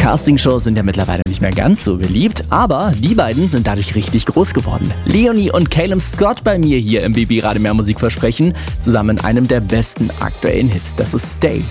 Castingshows sind ja mittlerweile nicht mehr ganz so beliebt, aber die beiden sind dadurch richtig groß geworden. Leonie und Calum Scott bei mir hier im BB Radio Mehr Musik versprechen, zusammen in einem der besten aktuellen Hits. Das ist Stay.